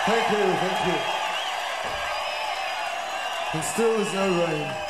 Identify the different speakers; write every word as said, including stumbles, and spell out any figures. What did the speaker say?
Speaker 1: Thank you, thank you. And still there's no rain.